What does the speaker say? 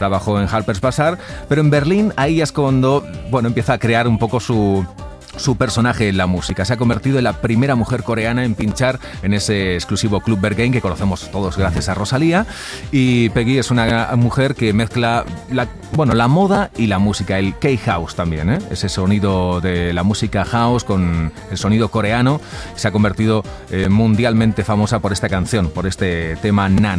trabajó en Harper's Bazaar, pero en Berlín ahí es cuando, bueno, empieza a crear un poco su personaje en la música. Se ha convertido en la primera mujer coreana en pinchar en ese exclusivo Club Berghain que conocemos todos gracias a Rosalía. Y Peggy es una mujer que mezcla la moda y la música, el K-House también, ¿eh? Ese sonido de la música house con el sonido coreano. Se ha convertido mundialmente famosa por esta canción, por este tema Nana.